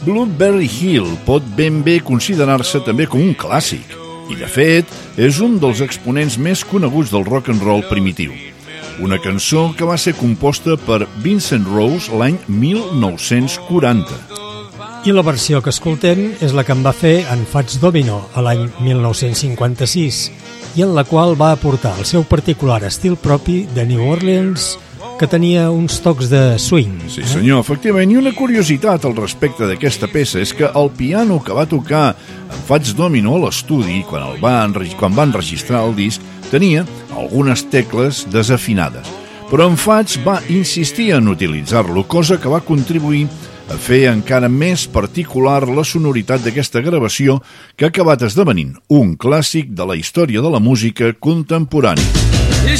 Blueberry Hill pot ben bé considerar-se també com un clàssic i, de fet, és un dels exponents més coneguts del rock and roll primitiu. Una cançó que va ser composta per Vincent Rose l'any 1940. I la versió que escoltem és la que en va fer en Fats Domino a l'any 1956 i en la qual va aportar el seu particular estil propi de New Orleans, que tenia uns tocs de swing. Sí, senyor, efectivament. I una curiositat al respecte d'aquesta peça és que el piano que va tocar en Fats Domino a l'estudi, quan van registrar el disc, tenia algunes tecles desafinades. Però en Fats va insistir en utilitzar-lo, cosa que va contribuir a fer encara més particular la sonoritat d'aquesta gravació que ha acabat esdevenint un clàssic de la història de la música contemporània.